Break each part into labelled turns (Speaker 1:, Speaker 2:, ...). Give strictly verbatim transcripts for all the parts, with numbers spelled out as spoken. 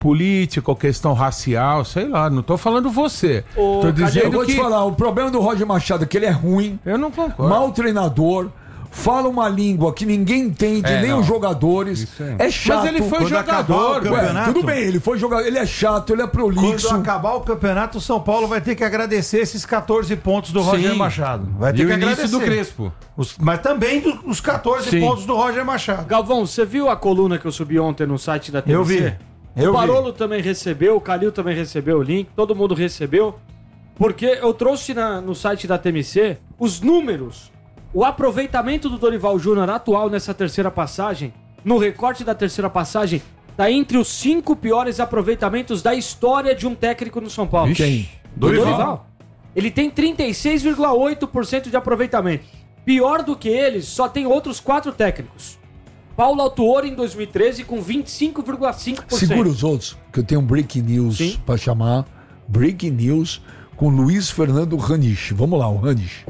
Speaker 1: política ou questão racial, sei lá, não tô falando você.
Speaker 2: Ô,
Speaker 1: tô dizendo
Speaker 3: Eu vou
Speaker 1: que...
Speaker 3: te falar, o problema do Roger Machado é que ele é ruim,
Speaker 1: Eu não concordo.
Speaker 3: mau treinador, fala uma língua que ninguém entende,
Speaker 1: É,
Speaker 3: nem
Speaker 1: não.
Speaker 3: os jogadores.
Speaker 1: Isso aí.
Speaker 3: É chato.
Speaker 1: Mas ele foi
Speaker 4: Quando acabar o
Speaker 1: jogador,
Speaker 4: campeonato-
Speaker 3: Ué, tudo bem, ele foi jogador, ele é chato, ele é
Speaker 4: Quando
Speaker 3: prolixo.
Speaker 4: acabar o campeonato, o São Paulo vai ter que agradecer esses catorze pontos do Roger
Speaker 1: Sim.
Speaker 4: Machado. Vai ter
Speaker 1: E
Speaker 4: que
Speaker 1: o início
Speaker 4: agradecer.
Speaker 1: do Crespo.
Speaker 4: Os- mas também do- os catorze
Speaker 1: Sim.
Speaker 4: pontos do Roger Machado.
Speaker 2: Galvão, você viu a coluna que eu subi ontem no site da T V C?
Speaker 4: Eu vi. Eu
Speaker 2: o
Speaker 4: vi.
Speaker 2: Barolo também recebeu, o Calil também recebeu o link, todo mundo recebeu. Porque eu trouxe na- no site da T M C os números, o aproveitamento do Dorival Júnior atual nessa terceira passagem, no recorte da terceira passagem, tá entre os cinco piores aproveitamentos da história de um técnico no São Paulo.
Speaker 3: Quem?
Speaker 2: Do Dorival. Ele tem trinta e seis vírgula oito por cento de aproveitamento. Pior do que eles, só tem outros quatro técnicos. Paulo Autuori em dois mil e treze com vinte e cinco vírgula cinco por cento.
Speaker 3: Segura os outros, que eu tenho um breaking news
Speaker 2: Sim.
Speaker 3: pra chamar. Breaking news com Luiz Fernando Ranisch. Vamos lá, o Ranisch.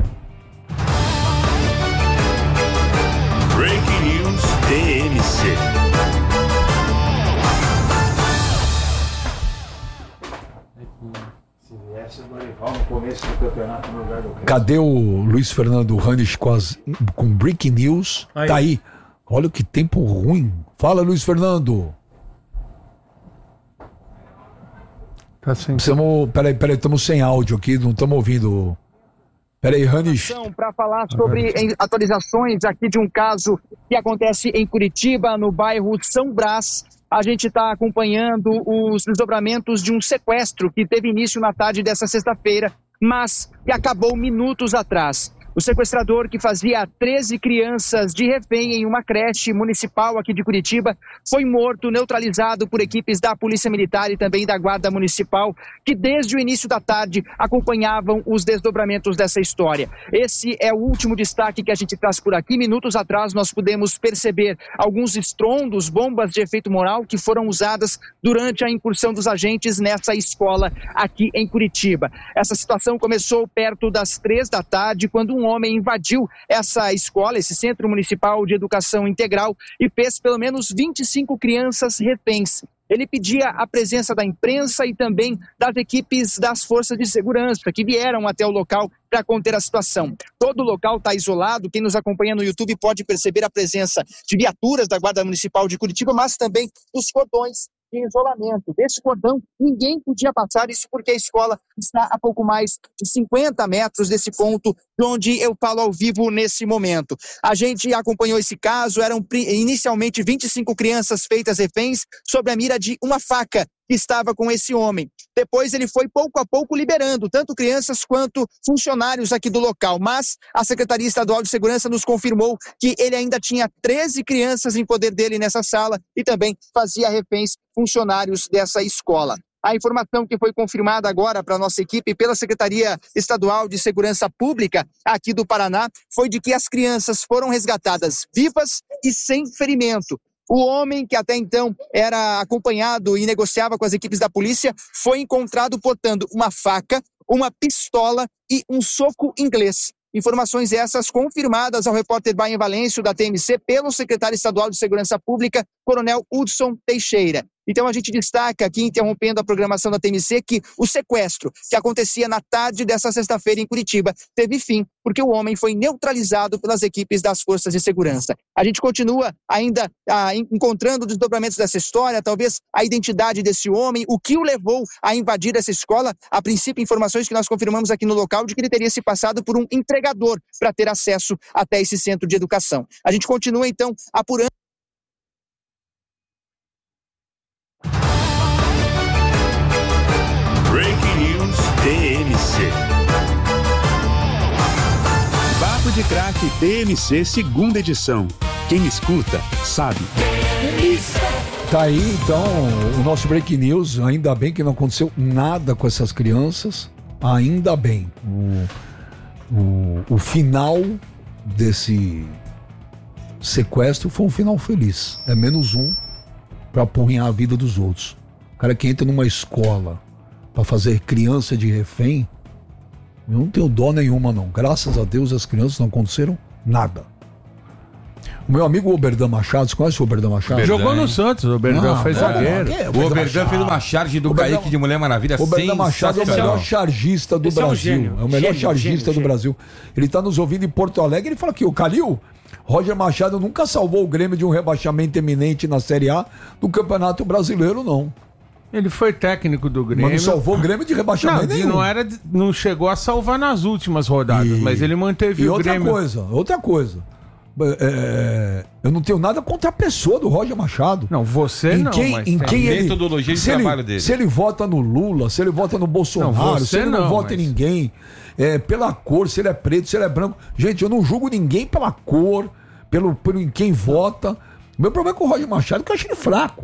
Speaker 5: Breaking News T M C.
Speaker 4: Se viesse o Dorival no começo do campeonato no lugar do Crespo.
Speaker 3: Cadê o Luiz Fernando Ranisch com, as, com breaking news?
Speaker 4: Aí.
Speaker 3: Tá aí. Olha que tempo ruim. Fala, Luiz Fernando.
Speaker 1: Tá sem...
Speaker 3: Precisamos, peraí, peraí, estamos sem áudio aqui, não estamos ouvindo. Peraí, Ranisch.
Speaker 6: Para falar sobre em- atualizações aqui de um caso que acontece em Curitiba, no bairro São Brás. A gente está acompanhando os desdobramentos de um sequestro que teve início na tarde dessa sexta-feira, mas que acabou minutos atrás. O sequestrador, que fazia treze crianças de refém em uma creche municipal aqui de Curitiba, foi morto, neutralizado por equipes da Polícia Militar e também da Guarda Municipal, que desde o início da tarde acompanhavam os desdobramentos dessa história. Esse é o último destaque que a gente traz por aqui. Minutos atrás nós pudemos perceber alguns estrondos, bombas de efeito moral que foram usadas durante a incursão dos agentes nessa escola aqui em Curitiba. Essa situação começou perto das três da tarde, quando um homem invadiu essa escola, esse Centro Municipal de Educação Integral, e fez pelo menos vinte e cinco crianças reféns. Ele pedia a presença da imprensa e também das equipes das forças de segurança que vieram até o local para conter a situação. Todo o local está isolado. Quem nos acompanha no YouTube pode perceber a presença de viaturas da Guarda Municipal de Curitiba, mas também dos cordões de isolamento. Desse cordão, ninguém podia passar, isso porque a escola está a pouco mais de cinquenta metros desse ponto de onde eu falo ao vivo nesse momento. A gente acompanhou esse caso, eram inicialmente vinte e cinco crianças feitas reféns sob a mira de uma faca que estava com esse homem. Depois ele foi pouco a pouco liberando tanto crianças quanto funcionários aqui do local, mas a Secretaria Estadual de Segurança nos confirmou que ele ainda tinha treze crianças em poder dele nessa sala e também fazia reféns funcionários dessa escola. A informação que foi confirmada agora para a nossa equipe pela Secretaria Estadual de Segurança Pública aqui do Paraná foi de que as crianças foram resgatadas vivas e sem ferimento. O homem, que até então era acompanhado e negociava com as equipes da polícia, foi encontrado portando uma faca, uma pistola e um soco inglês. Informações essas confirmadas ao repórter Baien Valêncio, da T M C, pelo secretário estadual de Segurança Pública, Coronel Hudson Teixeira. Então a gente destaca aqui, interrompendo a programação da T M C, que o sequestro que acontecia na tarde dessa sexta-feira em Curitiba teve fim, porque o homem foi neutralizado pelas equipes das forças de segurança. A gente continua ainda ah, encontrando desdobramentos dessa história, talvez a identidade desse homem, o que o levou a invadir essa escola. A princípio, informações que nós confirmamos aqui no local de que ele teria se passado por um entregador para ter acesso até esse centro de educação. A gente continua então apurando.
Speaker 5: Breaking News T M C.
Speaker 7: Papo de Craque T M C, segunda edição. Quem escuta, sabe.
Speaker 3: Tá aí, então, o nosso Breaking News. Ainda bem que não aconteceu nada com essas crianças. Ainda bem. O, o, o final desse sequestro foi um final feliz. É menos um para apunhar a vida dos outros. O cara que entra numa escola para fazer criança de refém, eu não tenho dó nenhuma, não. Graças a Deus as crianças não aconteceram nada. O meu amigo Oberdan Machado, você conhece o Oberdan Machado?
Speaker 1: Oberdan, Jogou no Santos, o Oberdan fez zagueiro.
Speaker 8: O Oberdan fez uma charge do
Speaker 3: Oberdan,
Speaker 8: Kaique de Mulher Maravilha.
Speaker 3: O Oberdan Machado é o melhor chargista do
Speaker 2: Esse
Speaker 3: Brasil.
Speaker 2: É, um gênio,
Speaker 3: é o melhor
Speaker 2: gênio,
Speaker 3: chargista
Speaker 2: gênio,
Speaker 3: do Brasil. Ele está nos ouvindo em Porto Alegre. Ele fala aqui, o Calil, Roger Machado nunca salvou o Grêmio de um rebaixamento eminente na Série A do Campeonato Brasileiro, não.
Speaker 1: Ele foi técnico do Grêmio.
Speaker 3: Mas não salvou o Grêmio de rebaixamento
Speaker 1: não,
Speaker 3: nenhum.
Speaker 1: Não, era, não chegou a salvar nas últimas rodadas, e... mas ele manteve
Speaker 3: e
Speaker 1: o
Speaker 3: outra
Speaker 1: Grêmio.
Speaker 3: Coisa, outra coisa. É, eu não tenho nada contra a pessoa do Roger Machado.
Speaker 1: Não, você
Speaker 3: em
Speaker 1: não,
Speaker 3: quem,
Speaker 1: mas
Speaker 3: em
Speaker 1: tem
Speaker 3: quem ele,
Speaker 8: metodologia de
Speaker 3: se
Speaker 8: trabalho
Speaker 3: ele,
Speaker 8: dele.
Speaker 3: Se ele vota no Lula, se ele vota no Bolsonaro,
Speaker 1: não,
Speaker 3: se ele não, não vota
Speaker 1: mas...
Speaker 3: em ninguém, é, pela cor, se ele é preto, se ele é branco. Gente, eu não julgo ninguém pela cor, pelo, pelo em quem vota. O meu problema é com o Roger Machado, que eu acho ele fraco.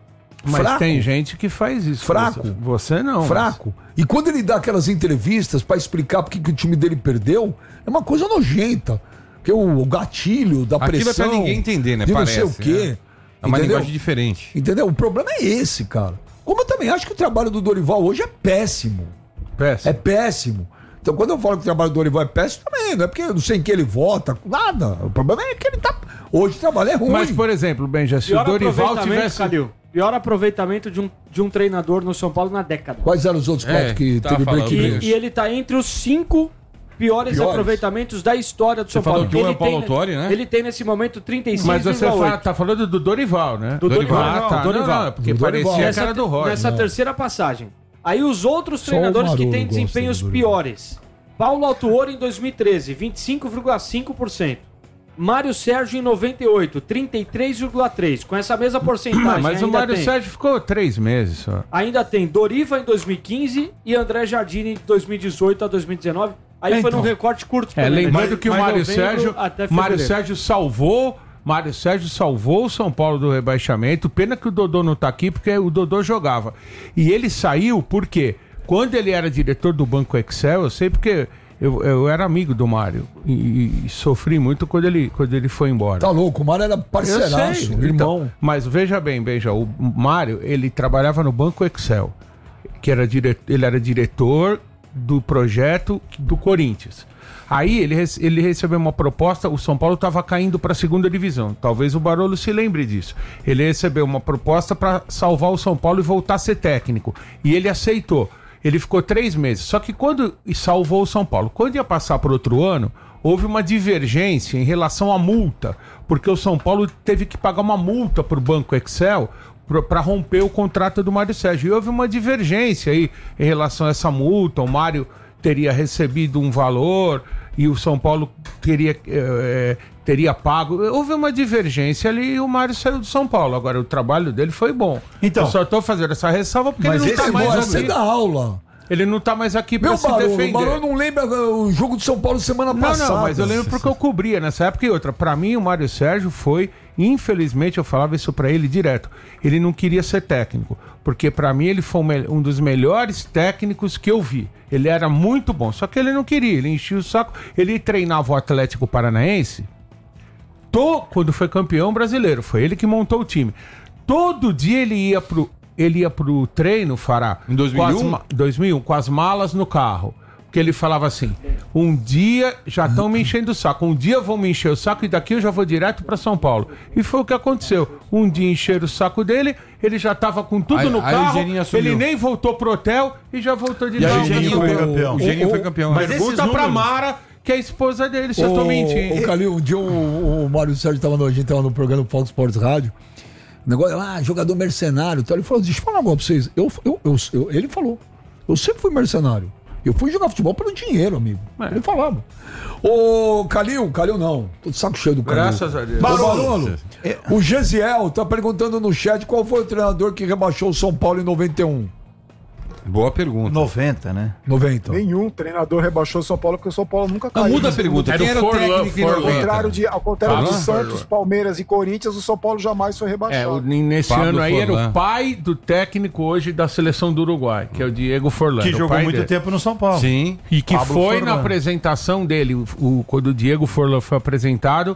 Speaker 1: Mas
Speaker 3: fraco.
Speaker 1: tem gente que faz isso.
Speaker 3: Fraco.
Speaker 1: Você, você não.
Speaker 3: Fraco. Mas... E quando ele dá aquelas entrevistas pra explicar porque que o time dele perdeu, é uma coisa nojenta. Porque o, o gatilho da
Speaker 8: Aquilo
Speaker 3: pressão...
Speaker 8: é pra ninguém entender, né?
Speaker 3: De
Speaker 8: Parece,
Speaker 3: não sei o quê.
Speaker 8: Né? É uma
Speaker 3: entendeu?
Speaker 8: linguagem diferente.
Speaker 3: Entendeu? O problema é esse, cara. Como eu também acho que o trabalho do Dorival hoje é péssimo.
Speaker 1: Péssimo.
Speaker 3: É péssimo. Então, quando eu falo que o trabalho do Dorival é péssimo, também não é porque eu não sei em que ele vota, nada. O problema é que ele tá... Hoje o trabalho é ruim.
Speaker 1: Mas, por exemplo, Benja, se
Speaker 2: Pior
Speaker 1: o Dorival tivesse...
Speaker 2: Calil, pior aproveitamento de um, de um treinador no São Paulo na década.
Speaker 3: Quais eram os outros quatro
Speaker 8: É,
Speaker 3: que
Speaker 8: tava
Speaker 3: teve
Speaker 8: falando
Speaker 3: break
Speaker 2: E,
Speaker 3: news?
Speaker 2: e ele tá entre os cinco piores,
Speaker 3: Piores?
Speaker 2: aproveitamentos da história do São
Speaker 8: falou
Speaker 2: Paulo.
Speaker 8: que um
Speaker 2: ele
Speaker 8: é o Paulo
Speaker 2: tem,
Speaker 8: Autori, né?
Speaker 2: Ele tem nesse momento trinta e seis
Speaker 1: Mas você
Speaker 2: vírgula oito.
Speaker 1: fala, tá falando do Dorival, né?
Speaker 2: Do Dorival.
Speaker 1: Ah, tá.
Speaker 2: Dorival.
Speaker 1: Não, não, porque
Speaker 3: Do
Speaker 1: parecia
Speaker 3: Dorival.
Speaker 1: a cara do Roger.
Speaker 2: Nessa
Speaker 3: Não.
Speaker 2: terceira passagem. Aí os outros
Speaker 3: Só
Speaker 2: treinadores
Speaker 3: o
Speaker 2: que
Speaker 3: Marolo
Speaker 2: têm
Speaker 3: gosta
Speaker 2: desempenhos
Speaker 3: do Dorival.
Speaker 2: piores. Paulo Autuori em dois mil e treze, vinte e cinco vírgula cinco por cento. Mário Sérgio em noventa e oito, trinta e três vírgula três por cento. Com essa mesma porcentagem.
Speaker 1: Não, mas o
Speaker 2: ainda
Speaker 1: Mário
Speaker 2: tem,
Speaker 1: Sérgio ficou três meses só.
Speaker 2: ainda tem Doriva em dois mil e quinze e André Jardine em dois mil e dezoito a dois mil e dezenove. Aí
Speaker 4: Então.
Speaker 2: foi num recorte curto.
Speaker 1: É,
Speaker 2: também, né?
Speaker 1: lembrando
Speaker 2: De-
Speaker 1: que o
Speaker 2: de
Speaker 1: Mário
Speaker 2: novembro
Speaker 1: Sérgio,
Speaker 2: até
Speaker 1: Mário
Speaker 2: fevereiro.
Speaker 1: Sérgio salvou, Mário Sérgio salvou o São Paulo do rebaixamento. Pena que o Dodô não tá aqui, porque o Dodô jogava. E ele saiu porque quando ele era diretor do Banco Excel, eu sei porque eu, eu era amigo do Mário e, e sofri muito quando ele, quando ele foi embora.
Speaker 3: Tá louco, o Mário era
Speaker 1: Eu
Speaker 3: parceiraço,
Speaker 1: sei,
Speaker 3: irmão.
Speaker 1: então, mas veja bem, veja, o Mário, ele trabalhava no Banco Excel, que era dire... ele era diretor do projeto do Corinthians. Aí ele, rece... ele recebeu uma proposta, o São Paulo estava caindo para a segunda divisão. Talvez o Barolo se lembre disso. Ele recebeu uma proposta para salvar o São Paulo e voltar a ser técnico. E ele aceitou. Ele ficou três meses. Só que quando e salvou o São Paulo, quando ia passar para outro ano, houve uma divergência em relação à multa, porque o São Paulo teve que pagar uma multa para o Banco Excel para romper o contrato do Mário Sérgio. E houve uma divergência aí em relação a essa multa. O Mário teria recebido um valor e o São Paulo teria, é, teria pago. Houve uma divergência ali e o Mário saiu do São Paulo. Agora, o trabalho dele foi bom.
Speaker 4: Então.
Speaker 1: Eu só estou fazendo essa ressalva porque
Speaker 4: Mas
Speaker 1: ele não
Speaker 4: esse
Speaker 1: está mais
Speaker 3: Agora
Speaker 1: aqui.
Speaker 3: você dá aula.
Speaker 1: Ele não tá mais aqui pra
Speaker 3: Meu
Speaker 1: se
Speaker 3: Barolo,
Speaker 1: defender.
Speaker 3: o Barolo não lembra o jogo de São Paulo semana
Speaker 1: Não,
Speaker 3: passada.
Speaker 1: não, mas eu lembro porque eu cobria nessa época e outra. Pra mim, o Mário Sérgio foi, infelizmente, eu falava isso pra ele direto. Ele não queria ser técnico, porque pra mim ele foi um dos melhores técnicos que eu vi. Ele era muito bom, só que ele não queria, ele enchia o saco. Ele treinava o Atlético Paranaense, tô, quando foi campeão brasileiro, foi ele que montou o time. Todo dia ele ia pro, ele ia pro treino, Fará.
Speaker 8: Em dois mil e um?
Speaker 1: Com as ma- dois mil e um, com as malas no carro. Porque ele falava assim: um dia já estão me enchendo o saco, um dia vão me encher o saco e daqui eu já vou direto para São Paulo. E foi o que aconteceu. Um dia encheram o saco dele, ele já estava com tudo
Speaker 8: Aí-
Speaker 1: no
Speaker 8: aí o
Speaker 1: carro,
Speaker 8: Geninho assumiu.
Speaker 1: ele nem voltou pro hotel e já voltou de
Speaker 4: E aí
Speaker 1: novo.
Speaker 4: o Geninho foi campeão.
Speaker 8: O Geninho foi campeão.
Speaker 4: Mas
Speaker 8: né?
Speaker 4: esses
Speaker 1: Pergunta pra
Speaker 4: números-
Speaker 1: Mara, que é a esposa dele, se eu tô mentindo.
Speaker 3: Ô, Calil, um dia o, o Mário Sérgio tava no, a gente tava no programa do Fox Sports Rádio. O negócio, ah, jogador mercenário. Tal. Ele falou, deixa eu falar um negócio pra vocês. Eu, eu, eu, eu- ele falou, eu sempre fui mercenário. Eu fui jogar futebol pelo dinheiro, amigo.
Speaker 1: É.
Speaker 3: Ele falava. Ô, Calil, Calil não. Tô de saco cheio do Calil.
Speaker 1: Graças a Deus.
Speaker 3: Ô, Barolo, o Gesiel tá perguntando no chat qual foi o treinador que rebaixou o São Paulo em noventa e um.
Speaker 8: Boa pergunta.
Speaker 4: noventa, né?
Speaker 3: noventa.
Speaker 9: Nenhum treinador rebaixou o São Paulo porque o São Paulo nunca
Speaker 8: Não,
Speaker 9: caiu.
Speaker 8: muda a pergunta.
Speaker 1: Era
Speaker 8: Quem
Speaker 1: o
Speaker 8: era o
Speaker 1: Forlan,
Speaker 8: técnico em
Speaker 1: Forlan.
Speaker 9: Ao
Speaker 8: noventa?
Speaker 9: contrário de, ao contrário de
Speaker 1: Fala.
Speaker 9: Santos, Palmeiras e Corinthians, o São Paulo jamais foi
Speaker 1: É,
Speaker 9: rebaixado.
Speaker 1: o, nesse
Speaker 8: Pablo
Speaker 1: ano aí era
Speaker 8: Forlan.
Speaker 1: o pai do técnico hoje da seleção do Uruguai, que é o Diego Forlan.
Speaker 4: Que
Speaker 1: o
Speaker 4: jogou
Speaker 1: pai
Speaker 4: muito
Speaker 1: dele.
Speaker 4: tempo no São Paulo.
Speaker 8: Sim.
Speaker 1: E que
Speaker 4: Pablo
Speaker 1: foi
Speaker 4: Forlan.
Speaker 1: na apresentação dele, o, o- quando o Diego Forlan foi apresentado,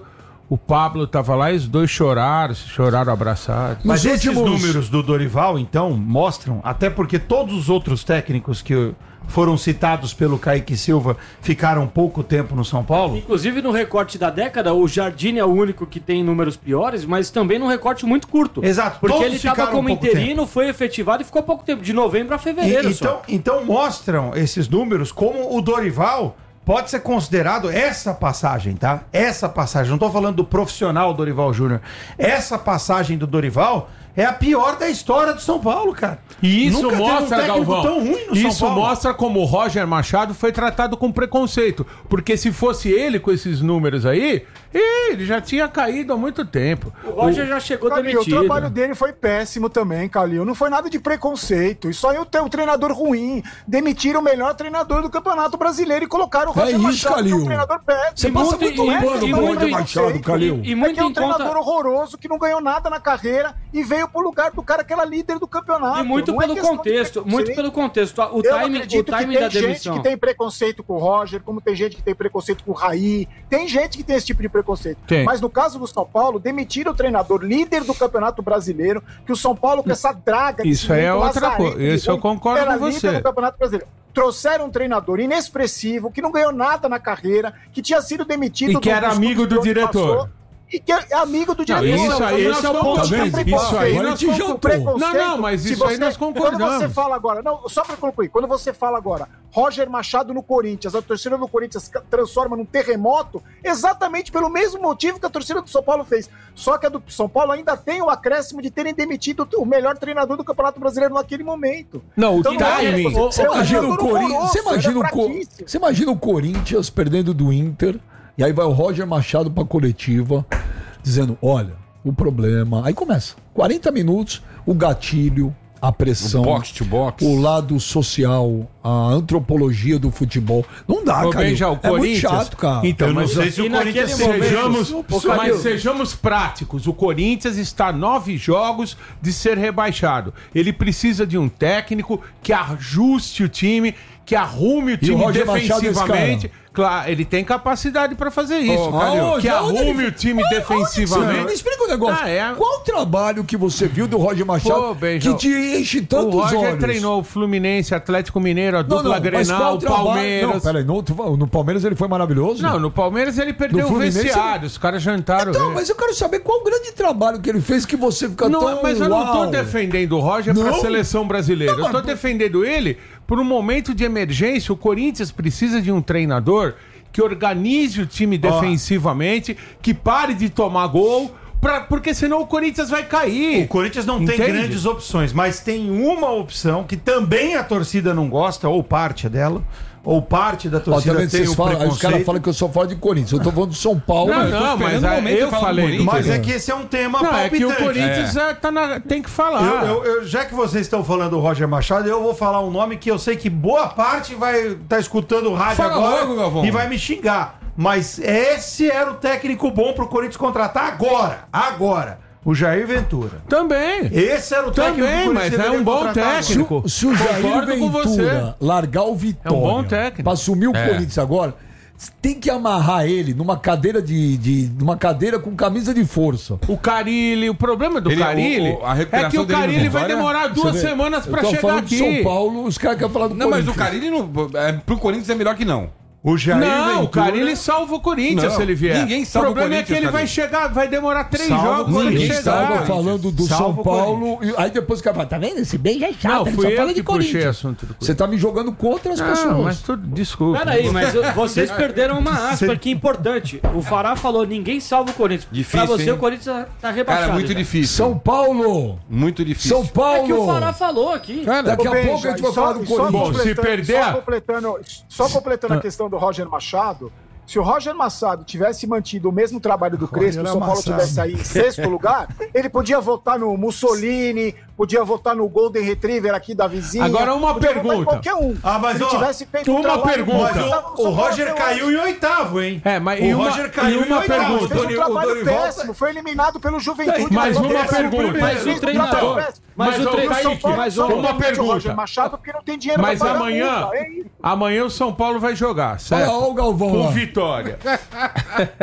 Speaker 1: o Pablo tava lá e os dois choraram, choraram abraçados.
Speaker 4: Mas
Speaker 3: Nos
Speaker 4: esses
Speaker 3: últimos-
Speaker 4: números do Dorival, então, mostram, até porque todos os outros técnicos que foram citados pelo Kaique Silva ficaram pouco tempo no São Paulo.
Speaker 2: Inclusive no recorte da década, o Jardine é o único que tem números piores, mas também num recorte muito curto.
Speaker 4: Exato,
Speaker 2: Porque
Speaker 4: todos
Speaker 2: ele estava
Speaker 4: ficaram
Speaker 2: como
Speaker 4: pouco
Speaker 2: interino, foi efetivado e ficou pouco tempo, de novembro a fevereiro
Speaker 4: E-
Speaker 2: só.
Speaker 4: então, então mostram esses números como o Dorival pode ser considerado essa passagem, tá? Essa passagem, não tô falando do profissional Dorival Júnior. Essa passagem do Dorival é a pior da história do São Paulo, cara.
Speaker 1: E isso
Speaker 4: Nunca teve um
Speaker 1: mostra,
Speaker 4: técnico
Speaker 1: Galvão,
Speaker 4: tão ruim no São
Speaker 1: isso
Speaker 4: Paulo.
Speaker 1: mostra como o Roger Machado foi tratado com preconceito. Porque se fosse ele com esses números aí, ih, ele já tinha caído há muito tempo.
Speaker 2: O Roger já chegou
Speaker 9: Calil, o
Speaker 2: demitido.
Speaker 9: trabalho dele foi péssimo também, Calil. Não foi nada de preconceito. Isso aí é um treinador ruim. Demitiram o melhor treinador do Campeonato Brasileiro e colocaram o
Speaker 3: É
Speaker 9: Roger
Speaker 3: isso,
Speaker 9: Machado, que é
Speaker 3: Calil.
Speaker 9: um treinador péssimo.
Speaker 3: Você
Speaker 2: E
Speaker 3: passa
Speaker 2: muito-
Speaker 3: muito
Speaker 2: e-
Speaker 3: pano
Speaker 2: e
Speaker 3: pro
Speaker 2: muito
Speaker 3: Roger Machado, Calil.
Speaker 2: E
Speaker 9: É
Speaker 2: muito
Speaker 9: que é um
Speaker 2: em conta...
Speaker 9: treinador horroroso que não ganhou nada na carreira e veio pro lugar do cara que era líder do campeonato.
Speaker 2: E muito
Speaker 9: Não é
Speaker 2: pelo
Speaker 9: questão de
Speaker 2: contexto,
Speaker 9: preconceito.
Speaker 2: muito pelo contexto. O
Speaker 9: Eu não
Speaker 2: timing, o
Speaker 9: acredito que
Speaker 2: timing
Speaker 9: tem
Speaker 2: da
Speaker 9: gente
Speaker 2: demissão.
Speaker 9: que tem preconceito com o Roger, como tem gente que tem preconceito com o Raí. Tem gente que tem esse tipo de preconceito.
Speaker 1: Tem.
Speaker 9: Mas no caso do São Paulo, demitiram o treinador líder do Campeonato Brasileiro, que o São Paulo com essa draga
Speaker 1: Isso aí é
Speaker 9: cimento
Speaker 1: outra
Speaker 9: lazarento,
Speaker 1: coisa. Isso eu concordo
Speaker 9: era
Speaker 1: com
Speaker 9: líder
Speaker 1: você.
Speaker 9: do Campeonato Brasileiro. Trouxeram um treinador inexpressivo, que não ganhou nada na carreira, que tinha sido demitido
Speaker 1: E que era
Speaker 9: dos
Speaker 1: amigo
Speaker 9: clubes
Speaker 1: do
Speaker 9: por onde
Speaker 1: diretor.
Speaker 9: passou, e que é amigo do diretor.
Speaker 1: isso aí
Speaker 9: Esse
Speaker 1: nós
Speaker 9: é o ponto
Speaker 1: concordamos.
Speaker 9: de
Speaker 3: Tá vendo?
Speaker 9: preconceito.
Speaker 1: Isso aí
Speaker 3: Agora
Speaker 1: nós
Speaker 3: ele te
Speaker 1: concordamos.
Speaker 3: jantou.
Speaker 1: Não, não, mas
Speaker 9: Se
Speaker 1: isso aí nós
Speaker 9: Quando
Speaker 1: concordamos.
Speaker 9: você fala agora, não, só pra concluir, quando você fala agora, Roger Machado no Corinthians, a torcida do Corinthians ca- transforma num terremoto, exatamente pelo mesmo motivo que a torcida do São Paulo fez. Só que a do São Paulo ainda tem o acréscimo de terem demitido o melhor treinador do Campeonato Brasileiro naquele momento.
Speaker 1: Não, o
Speaker 9: Então, não é-
Speaker 1: timing.
Speaker 3: Você
Speaker 9: É um
Speaker 3: imagina o
Speaker 9: jogador
Speaker 3: Corinthians,
Speaker 9: horroroso,
Speaker 3: você imagina
Speaker 9: ele é
Speaker 3: o Co-
Speaker 9: fraquíssimo.
Speaker 3: você imagina o Corinthians perdendo do Inter, e aí vai o Roger Machado pra coletiva, dizendo, olha, o problema... Aí começa, quarenta minutos, o gatilho, a pressão,
Speaker 8: Box to box.
Speaker 3: o lado social, a antropologia do futebol. Não dá,
Speaker 1: Ô,
Speaker 3: cara.
Speaker 1: Benja, o
Speaker 3: É muito
Speaker 1: Corinthians.
Speaker 3: chato, cara.
Speaker 1: Então,
Speaker 4: Eu não
Speaker 1: mas
Speaker 4: sei se o
Speaker 2: e
Speaker 4: Corinthians
Speaker 2: naquele momento-
Speaker 1: Sejamos,
Speaker 2: Ô,
Speaker 1: mas
Speaker 2: Calil.
Speaker 1: sejamos práticos. O Corinthians está a nove jogos de ser rebaixado. Ele precisa de um técnico que ajuste o time, que arrume o
Speaker 3: E o
Speaker 1: time
Speaker 3: Roger Machado é esse
Speaker 1: defensivamente. Claro, ele tem capacidade para fazer isso.
Speaker 3: Ô, Calil,
Speaker 1: que
Speaker 3: onde
Speaker 1: arrume
Speaker 3: ele-
Speaker 1: o time
Speaker 3: Onde-
Speaker 1: defensivamente.
Speaker 3: onde- Me explica um negócio.
Speaker 1: Ah, é?
Speaker 3: Qual o trabalho que você viu do Roger Machado
Speaker 1: Pô, Benja,
Speaker 3: que te enche
Speaker 1: O
Speaker 3: tantos
Speaker 1: Roger
Speaker 3: olhos?
Speaker 1: treinou o Fluminense, Atlético Mineiro, a
Speaker 3: Não,
Speaker 1: dupla
Speaker 3: não, mas qual
Speaker 1: Grenal,
Speaker 3: o trabalho-
Speaker 1: Palmeiras.
Speaker 3: Não, peraí, no, tu fala- no Palmeiras ele foi maravilhoso?
Speaker 1: Não, no Palmeiras ele perdeu
Speaker 3: No
Speaker 1: o
Speaker 3: Fluminense,
Speaker 1: vestiário, os caras jantaram
Speaker 3: Então,
Speaker 1: ele.
Speaker 3: mas eu quero saber qual o grande trabalho que ele fez que você fica
Speaker 1: Não,
Speaker 3: tão...
Speaker 1: mas eu não tô
Speaker 3: uau.
Speaker 1: defendendo o Roger pra
Speaker 3: Não?
Speaker 1: seleção brasileira.
Speaker 3: Não,
Speaker 1: eu tô
Speaker 3: mas-
Speaker 1: defendendo ele por um momento de emergência. O Corinthians precisa de um treinador que organize o time defensivamente, que pare de tomar gol, pra, porque senão o Corinthians vai cair.
Speaker 4: O Corinthians não tem
Speaker 1: Entende?
Speaker 4: grandes opções, mas tem uma opção que também a torcida não gosta, ou parte dela, ou parte da
Speaker 3: Ó,
Speaker 4: torcida
Speaker 3: tá vendo?
Speaker 4: tem
Speaker 3: Vocês
Speaker 4: o
Speaker 3: falam, aí os
Speaker 4: preconceito.
Speaker 3: caras falam que eu só falo de Corinthians. Eu tô falando de São Paulo.
Speaker 1: Não,
Speaker 3: mas-
Speaker 1: não, mas
Speaker 8: esperando o
Speaker 1: aí
Speaker 8: momento
Speaker 1: eu
Speaker 8: de falar do
Speaker 1: falei. do
Speaker 8: Corinthians.
Speaker 4: Mas é
Speaker 1: Corinthians.
Speaker 4: que esse é um tema
Speaker 1: Não, é que o
Speaker 4: palpitante.
Speaker 1: Corinthians é, tá na- tem que falar.
Speaker 4: Eu- eu- eu- já que vocês estão falando do Roger Machado, eu vou falar um nome que eu sei que boa parte vai estar tá escutando o rádio
Speaker 8: Fala
Speaker 4: agora
Speaker 8: logo, Galvão.
Speaker 4: e vai me xingar. Mas esse era o técnico bom pro Corinthians contratar agora. Agora. O Jair Ventura.
Speaker 1: Também.
Speaker 4: Esse era o técnico
Speaker 1: Também,
Speaker 4: que o
Speaker 1: mas
Speaker 4: Corinthians
Speaker 1: é um
Speaker 4: deveria
Speaker 1: bom
Speaker 4: contratar agora.
Speaker 1: técnico.
Speaker 3: Se o Jair
Speaker 1: Concordo com você.
Speaker 3: Ventura largar o Vitória
Speaker 1: É um bom técnico.
Speaker 3: pra assumir o
Speaker 8: É.
Speaker 3: Corinthians agora, tem que amarrar ele numa cadeira de, de numa cadeira com camisa de força.
Speaker 1: O Carilli, o problema do
Speaker 8: Ele-
Speaker 1: Carilli
Speaker 8: o- o- a
Speaker 1: é
Speaker 8: recuperação
Speaker 1: que o
Speaker 8: dele no
Speaker 1: Carilli vai
Speaker 8: Vitória-
Speaker 1: demorar duas
Speaker 3: Você vê?
Speaker 1: semanas
Speaker 3: Eu
Speaker 1: pra
Speaker 3: tô
Speaker 1: chegar
Speaker 3: falando de
Speaker 1: aqui.
Speaker 3: São Paulo, os caras querem falar do
Speaker 8: Não, mas o
Speaker 3: Corinthians.
Speaker 8: Carilli não, é, pro Corinthians é melhor que não.
Speaker 4: O Jair
Speaker 1: Não, o
Speaker 4: Ventura-
Speaker 1: Carilli salva o Corinthians
Speaker 8: Não,
Speaker 1: se ele vier.
Speaker 8: ninguém salva
Speaker 1: o problema
Speaker 8: o
Speaker 1: é que ele
Speaker 8: Corinthians,
Speaker 1: vai
Speaker 8: Carilli.
Speaker 1: chegar, vai demorar três
Speaker 4: Salva o
Speaker 1: jogos pra ele
Speaker 3: Ninguém
Speaker 4: Corinthians.
Speaker 3: estava
Speaker 1: chegar.
Speaker 3: falando do
Speaker 4: Salva
Speaker 3: São
Speaker 4: o
Speaker 3: Paulo. e aí depois o cara fala, tá vendo? Esse bem já é chato,
Speaker 1: Não,
Speaker 3: ele
Speaker 1: fui
Speaker 3: só
Speaker 1: eu
Speaker 3: fala
Speaker 1: que
Speaker 3: de
Speaker 1: puxei
Speaker 3: Corinthians.
Speaker 1: assunto do Corinthians.
Speaker 3: Você tá me jogando contra as pessoas.
Speaker 1: Não, mas tudo, desculpa.
Speaker 2: Peraí, mas eu- vocês perderam uma aspa aqui importante. O Fará falou, ninguém salva o Corinthians.
Speaker 8: Difícil,
Speaker 2: pra você,
Speaker 8: hein?
Speaker 2: o Corinthians tá rebaixado.
Speaker 8: Cara, muito
Speaker 2: já.
Speaker 8: difícil.
Speaker 3: São Paulo!
Speaker 8: Muito difícil.
Speaker 3: São Paulo!
Speaker 2: É que o Fará falou aqui.
Speaker 8: Cara,
Speaker 3: Daqui a
Speaker 9: Ô, Benja,
Speaker 3: pouco a gente vai
Speaker 9: e só-
Speaker 3: falar do
Speaker 9: e só
Speaker 3: Corinthians.
Speaker 1: Bom, se
Speaker 9: completando-
Speaker 1: perder-
Speaker 9: Só completando, só completando a questão do Roger Machado, se o Roger Machado tivesse mantido o mesmo trabalho do Crespo, o São Paulo
Speaker 4: Machado.
Speaker 9: tivesse aí em sexto lugar, ele podia votar no Mussolini, podia votar no Golden Retriever aqui da vizinha.
Speaker 1: Agora uma
Speaker 9: podia votar em
Speaker 1: pergunta.
Speaker 9: qualquer um.
Speaker 4: Ah, mas,
Speaker 9: se ele
Speaker 4: ó,
Speaker 9: tivesse feito
Speaker 1: uma
Speaker 9: um trabalho
Speaker 1: pergunta.
Speaker 9: bom,
Speaker 4: Mas
Speaker 9: ele tava no
Speaker 4: o, o
Speaker 9: São Paulo
Speaker 4: Roger
Speaker 9: até
Speaker 4: caiu
Speaker 9: hoje.
Speaker 4: em oitavo, hein?
Speaker 1: É, mas
Speaker 4: o
Speaker 1: e uma-
Speaker 4: Roger
Speaker 1: e
Speaker 4: caiu
Speaker 1: uma
Speaker 4: em oitavo.
Speaker 1: pergunta.
Speaker 9: Fez um
Speaker 4: Doni-
Speaker 9: trabalho
Speaker 4: Dorival-
Speaker 9: péssimo, foi eliminado pelo Juventude.
Speaker 1: Mais
Speaker 9: Agora
Speaker 1: uma
Speaker 9: ele é o
Speaker 1: pergunta.
Speaker 9: primeiro.
Speaker 2: Mas o
Speaker 9: Fez um
Speaker 2: treinador-
Speaker 9: trabalho péssimo.
Speaker 2: Mas
Speaker 1: Mas,
Speaker 2: o
Speaker 1: ô,
Speaker 2: tre-
Speaker 1: Kaique,
Speaker 9: São Paulo
Speaker 2: mas
Speaker 9: só
Speaker 2: o-
Speaker 9: não
Speaker 1: uma
Speaker 9: demite o
Speaker 1: pergunta.
Speaker 9: Roger Machado porque não tem dinheiro
Speaker 1: Mas
Speaker 9: pra pagar a
Speaker 1: amanhã,
Speaker 9: multa, é isso.
Speaker 1: amanhã o São Paulo vai jogar, certo?
Speaker 3: Olha lá o Galvão
Speaker 1: Com
Speaker 3: lá.
Speaker 1: vitória.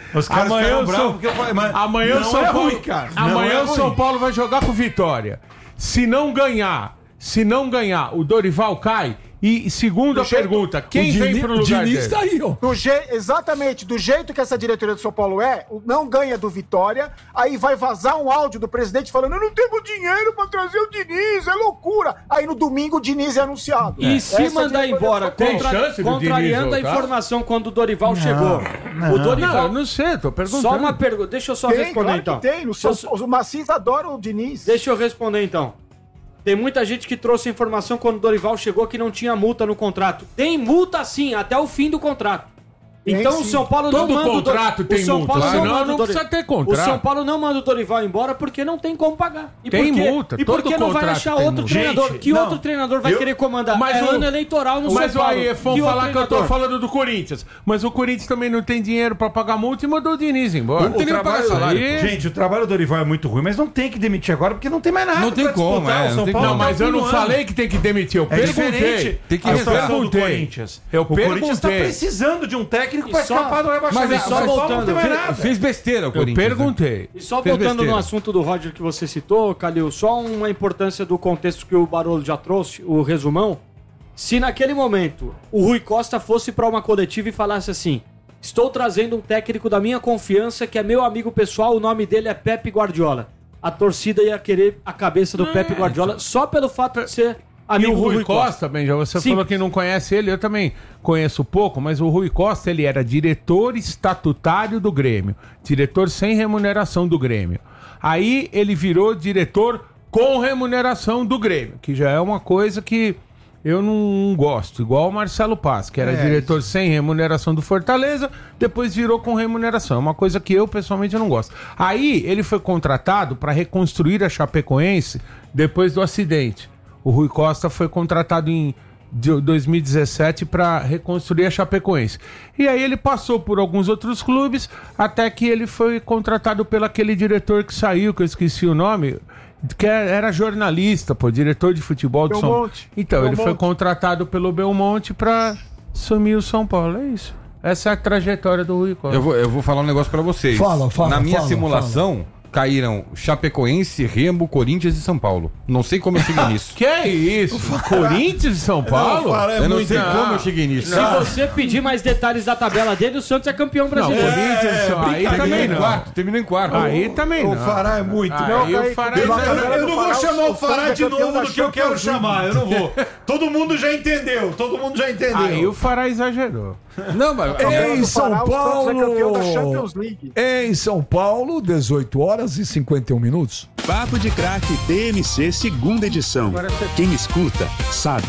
Speaker 4: Os caras
Speaker 1: Amanhã
Speaker 4: ficaram
Speaker 1: o
Speaker 4: bravos
Speaker 1: São,
Speaker 4: porque eu falei, mas
Speaker 1: amanhã o
Speaker 4: não
Speaker 1: São
Speaker 4: é
Speaker 1: Paulo,
Speaker 4: ruim, cara. Não
Speaker 1: amanhã
Speaker 4: é
Speaker 1: o São
Speaker 4: ruim.
Speaker 1: Paulo vai jogar com Vitória. Se não ganhar, se não ganhar, o Dorival cai. E segunda
Speaker 9: Do jeito-
Speaker 1: pergunta, quem
Speaker 3: O
Speaker 1: vem
Speaker 3: Diniz-
Speaker 1: pro
Speaker 3: o
Speaker 1: lugar
Speaker 3: Diniz
Speaker 1: dele?
Speaker 3: tá aí, ó.
Speaker 9: Do je... Exatamente, do jeito que essa diretoria do São Paulo é, o- não ganha do Vitória, aí vai vazar um áudio do presidente falando: eu não tenho dinheiro pra trazer o Diniz, é loucura. Aí no domingo o Diniz é anunciado.
Speaker 2: E se
Speaker 9: Essa
Speaker 2: mandar
Speaker 9: diretoria
Speaker 2: embora,
Speaker 9: do São Paulo-
Speaker 1: Tem
Speaker 2: contra-
Speaker 1: chance do
Speaker 2: contrariando a
Speaker 1: Diniz voltar?
Speaker 2: informação quando o Dorival chegou. O
Speaker 1: Não,
Speaker 2: Dorival.
Speaker 1: eu não sei, tô perguntando.
Speaker 2: Só uma pergunta, deixa eu só
Speaker 9: Tem,
Speaker 2: responder
Speaker 9: claro
Speaker 2: então.
Speaker 9: que tem. No
Speaker 2: Deixa eu
Speaker 9: São...
Speaker 2: só-
Speaker 9: O Macis adora o Diniz.
Speaker 2: Deixa eu responder então. Tem muita gente que trouxe a informação quando o Dorival chegou que não tinha multa no contrato. Tem multa sim, até o fim do contrato.
Speaker 9: Tem
Speaker 2: Então o
Speaker 9: sim.
Speaker 2: São Paulo
Speaker 1: Todo
Speaker 2: não manda o Dor-
Speaker 1: contrato
Speaker 2: o
Speaker 1: tem
Speaker 2: São
Speaker 1: multa,
Speaker 2: Paulo
Speaker 1: senão
Speaker 2: manda
Speaker 1: não
Speaker 2: o Dori-
Speaker 1: precisa ter contrato.
Speaker 2: O São Paulo não manda o Dorival embora porque não tem como pagar. E
Speaker 1: Tem
Speaker 2: por quê?
Speaker 1: multa,
Speaker 2: E
Speaker 1: todo
Speaker 2: porque não vai
Speaker 1: contrato
Speaker 2: achar
Speaker 1: tem
Speaker 2: outro
Speaker 1: multa.
Speaker 2: treinador?
Speaker 4: Gente,
Speaker 2: que
Speaker 4: não.
Speaker 2: outro treinador vai
Speaker 4: Eu-
Speaker 2: querer comandar?
Speaker 1: Mas
Speaker 2: é
Speaker 1: o-
Speaker 2: ano eleitoral no
Speaker 1: Mas
Speaker 2: São Paulo.
Speaker 1: aí, vão
Speaker 2: Que outro
Speaker 1: falar que eu tô
Speaker 2: treinador?
Speaker 1: falando do Corinthians. Mas o Corinthians também não tem dinheiro pra pagar multa e mandou o Diniz embora.
Speaker 8: Não tem nem pra pagar salário.
Speaker 1: Aí-
Speaker 4: Gente, o trabalho do Dorival é muito ruim, mas não tem que demitir agora porque não tem mais nada.
Speaker 8: Não tem
Speaker 4: pra
Speaker 8: como,
Speaker 4: disputar.
Speaker 8: é,
Speaker 4: O
Speaker 8: não
Speaker 4: São
Speaker 8: tem
Speaker 4: Paulo
Speaker 8: como.
Speaker 1: Não,
Speaker 4: tá
Speaker 1: mas eu não
Speaker 4: no ano.
Speaker 1: falei que tem que demitir. Eu
Speaker 4: É
Speaker 1: perguntei.
Speaker 4: diferente.
Speaker 8: Tem que
Speaker 4: a
Speaker 8: resolver.
Speaker 4: situação do
Speaker 1: Perguntei.
Speaker 4: Corinthians.
Speaker 1: Eu
Speaker 4: o Corinthians tá
Speaker 1: perguntei.
Speaker 4: precisando de um técnico
Speaker 2: E
Speaker 4: pra
Speaker 2: só-
Speaker 4: escapar do rebaixamento.
Speaker 2: mas é,
Speaker 4: O
Speaker 2: só
Speaker 4: São Paulo
Speaker 2: voltando,
Speaker 4: não tem mais
Speaker 2: fez-
Speaker 4: nada.
Speaker 8: Fez besteira o
Speaker 1: Eu
Speaker 8: Corinthians. né?
Speaker 1: perguntei.
Speaker 2: E só
Speaker 8: Fez
Speaker 2: voltando
Speaker 8: besteira.
Speaker 2: no assunto do Roger que você citou, Calil, só uma importância do contexto que o Barolo já trouxe, o resumão. Se naquele momento o Rui Costa fosse para uma coletiva e falasse assim: estou trazendo um técnico da minha confiança que é meu amigo pessoal, o nome dele é Pepe Guardiola. A torcida ia querer a cabeça do
Speaker 1: É,
Speaker 2: Pepe Guardiola só pelo fato de ser
Speaker 1: E
Speaker 2: amigo
Speaker 1: o
Speaker 2: do
Speaker 1: Rui,
Speaker 2: Rui
Speaker 1: Costa,
Speaker 2: Costa.
Speaker 1: Benja, você
Speaker 2: Sim.
Speaker 1: falou que não conhece ele, eu também conheço pouco, mas o Rui Costa, ele era diretor estatutário do Grêmio, diretor sem remuneração do Grêmio. Aí ele virou diretor com remuneração do Grêmio, que já é uma coisa que eu não gosto, igual o Marcelo Paz, que era
Speaker 4: É,
Speaker 1: diretor sem remuneração do Fortaleza, depois virou com remuneração. É uma coisa que eu, pessoalmente, não gosto. Aí ele foi contratado para reconstruir a Chapecoense depois do acidente. O Rui Costa foi contratado em de dois mil e dezessete para reconstruir a Chapecoense. E aí ele passou por alguns outros clubes, até que ele foi contratado pelo aquele diretor que saiu, que eu esqueci o nome, que era jornalista, pô, diretor de futebol do São Paulo.
Speaker 9: Belmonte.
Speaker 1: Então, ele foi
Speaker 9: Belmonte.
Speaker 1: contratado pelo Belmonte para assumir o São Paulo, é isso. Essa é a trajetória do Rui Costa.
Speaker 8: Eu vou, eu vou falar um negócio pra vocês.
Speaker 3: Fala, fala,
Speaker 8: Na minha
Speaker 3: fala,
Speaker 8: simulação, caíram Chapecoense, Remo, Corinthians e São Paulo. Não sei como eu cheguei nisso.
Speaker 1: Que é isso? Corinthians e São Paulo?
Speaker 8: eu não sei como eu cheguei nisso.
Speaker 2: Se você pedir mais detalhes da tabela dele, o Santos é campeão
Speaker 1: Não,
Speaker 2: brasileiro.
Speaker 1: Corinthians e São Paulo. Aí
Speaker 8: Terminou
Speaker 1: também
Speaker 8: em
Speaker 1: não.
Speaker 8: quarto, terminou em quarto.
Speaker 1: Aí também não.
Speaker 4: O Fará é muito.
Speaker 1: Aí
Speaker 4: Não,
Speaker 1: o
Speaker 9: Kaique,
Speaker 1: Fará
Speaker 9: pela
Speaker 1: é-
Speaker 9: tabela
Speaker 4: Eu
Speaker 9: do
Speaker 4: não vou
Speaker 9: Fará,
Speaker 4: chamar o Fará
Speaker 9: Santos
Speaker 4: de
Speaker 9: é campeão
Speaker 4: novo
Speaker 9: da
Speaker 4: do que eu quero
Speaker 9: Champions League.
Speaker 4: chamar. Eu não vou. Todo mundo já entendeu. Todo mundo já entendeu.
Speaker 1: Aí o Fará exagerou.
Speaker 8: Não, mas...
Speaker 3: Em
Speaker 9: Do
Speaker 3: São
Speaker 9: Pará, o Santos é campeão da
Speaker 3: Paulo.
Speaker 9: Champions League.
Speaker 3: Em São Paulo, dezoito horas e cinquenta e um minutos.
Speaker 7: Papo de Craque T M C, segunda edição. Quem escuta, sabe.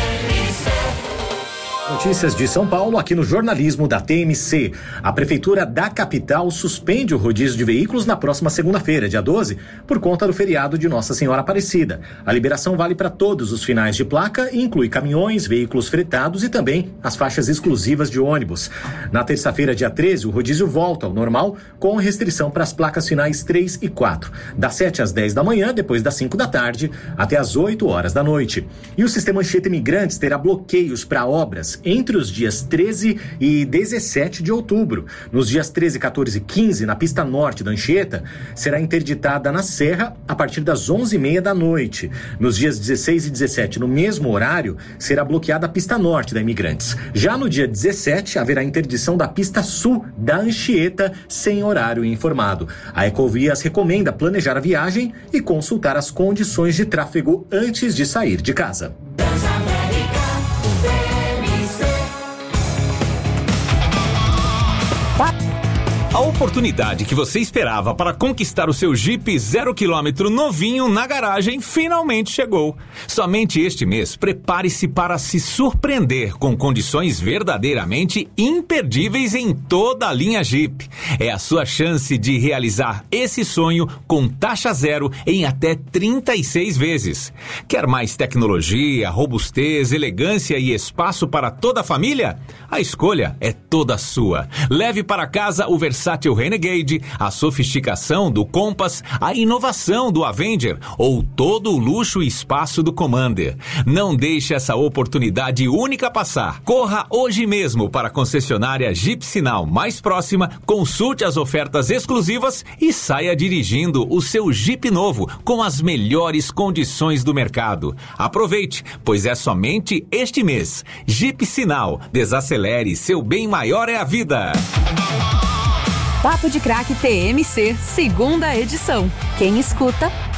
Speaker 10: Notícias de São Paulo aqui no jornalismo da T M C. A Prefeitura da capital suspende o rodízio de veículos na próxima segunda-feira, dia doze, por conta do feriado de Nossa Senhora Aparecida. A liberação vale para todos os finais de placa e inclui caminhões, veículos fretados e também as faixas exclusivas de ônibus. Na terça-feira, dia treze, o rodízio volta ao normal, com restrição para as placas finais três e quatro, das sete às dez da manhã, depois das cinco da tarde, até às oito horas da noite. E o Sistema Anchieta Imigrantes terá bloqueios para obras entre os dias treze e dezessete de outubro. Nos dias treze, quatorze e quinze, na pista norte da Anchieta, será interditada na Serra a partir das onze e meia da noite. Nos dias dezesseis e dezessete, no mesmo horário, será bloqueada a pista norte da Imigrantes. Já no dia dezessete, haverá interdição da pista sul da Anchieta, sem horário informado. A Ecovias recomenda planejar a viagem e consultar as condições de tráfego antes de sair de casa.
Speaker 11: A oportunidade que você esperava para conquistar o seu Jeep zero quilômetro novinho na garagem finalmente chegou. Somente este mês, prepare-se para se surpreender com condições verdadeiramente imperdíveis em toda a linha Jeep. É a sua chance de realizar esse sonho com taxa zero em até trinta e seis vezes. Quer mais tecnologia, robustez, elegância e espaço para toda a família? A escolha é toda sua. Leve para casa o versão versátil Renegade, a sofisticação do Compass, a inovação do Avenger ou todo o luxo e espaço do Commander. Não deixe essa oportunidade única passar. Corra hoje mesmo para a concessionária Jeep Sinal mais próxima, consulte as ofertas exclusivas e saia dirigindo o seu Jeep novo com as melhores condições do mercado. Aproveite, pois é somente este mês. Jeep Sinal. Desacelere, seu bem maior é a vida.
Speaker 12: Papo de Craque T M C, segunda edição. Quem escuta,